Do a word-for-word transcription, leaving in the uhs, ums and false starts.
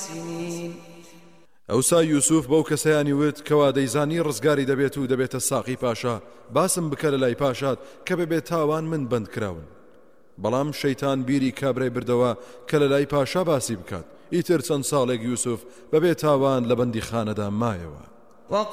سنين. ئەوسا یوسف بەو کەسەیانی وت کەوا دەیزانی ڕزگاری دەبێت و دەبێتە ساقی پاشا باسم بکە لە لای پاشات کە ببێت تاوان من بند کراون. بەڵام شەیتان بیری کابرای بردەوە کە لە لای پاشا باسی بکات. ئیتر چەند ساڵێک یوسف بەبێ تاوان لە بەندی خانەدا مایەوە.